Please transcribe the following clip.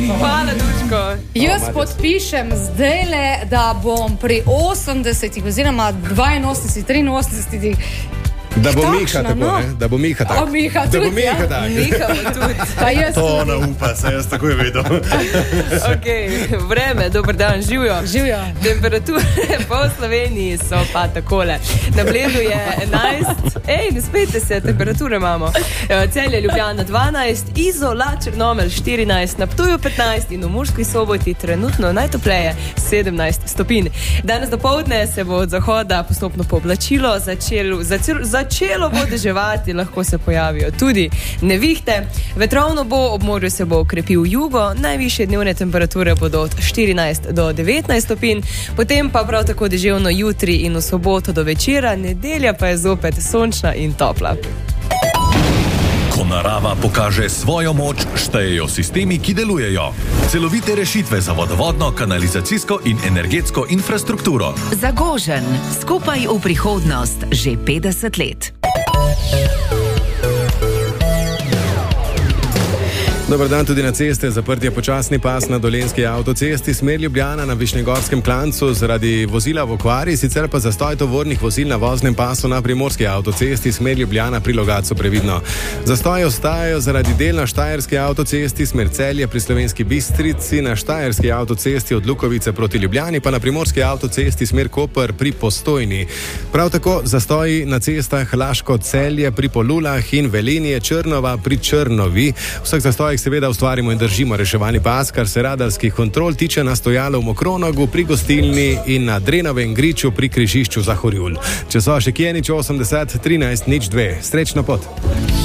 Hvala, Duško. Jaz podpišem zdajle, da bom pri 80 oziroma 82, 83. Da bo Miha tako, no? Ne? Da bo Miha tako. Miha tudi, da bo Miha tako. Miha bo tudi. Pa jaz To tudi. ne upa, saj jaz tako je vedel. Okay. Vreme, dober dan, živijo. Živijo. Temperature po Sloveniji so pa takole. Na Bledu je 11, ne spete se, temperature imamo. Celje, Ljubljana 12, Izola, Črnomelj 14, na Ptuju 15 in v Murski Soboti trenutno najtopleje 17 stopinj. Danes dopoldne se bo od zahoda postopno pooblačilo, začelo bo deževati, lahko se pojavijo tudi nevihte. Vetrovno bo, ob morju se bo okrepil jugo, najvišje dnevne temperature bodo od 14 do 19 stopinj, potem pa prav tako deževno jutri in v soboto do večera, nedelja pa je zopet sončna in topla. Ko narava pokaže svojo moč, štejejo sistemi, ki delujejo. Celovite rešitve za vodovodno, kanalizacijsko in energetsko infrastrukturo. Zagožen, skupaj v prihodnost že 50 let. Dobar dan, tudi na ceste. Zaprt je počasni pas na Dolenjski avtocesti smer Ljubljana na Višnjegorskem klancu zaradi vozila v okvari, sicer pa zastoj tovornih vozil na voznem pasu na Primorski avtocesti smer Ljubljana pri Logatcu previdno. Zastoji ostajajo zaradi del na Štajerski avtocesti smer Celje pri Slovenski Bistrici, na Štajerski avtocesti od Lukovice proti Ljubljani, pa na Primorski avtocesti smer Koper pri Postojni. Prav tako zastoji na cestah Laško-Celje pri Polulah in Velenje Črnova pri Črnovi. Vseh zastojih seveda ustvarimo in držimo reševalni pas, kar se radarskih kontrol tiče, na stojalo v Mokronogu pri gostilni in na Drenovem griču pri križišču za Horjul. Če so še kje, nič 80 13 02. Srečno pot.